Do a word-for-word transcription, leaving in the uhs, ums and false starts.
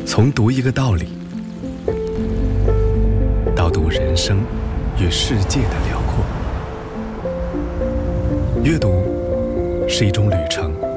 从读一个道理，到读人生与世界的辽阔。阅读是一种旅程。